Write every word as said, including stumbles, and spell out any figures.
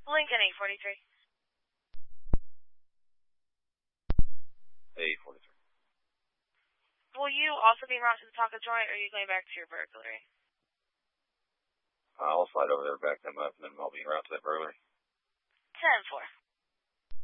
Lincoln eight forty-three. eight forty-three. Will you also be around to the taco joint, or are you going back to your burglary? I'll slide over there, back them up, and then I'll be around to that burglary. ten four.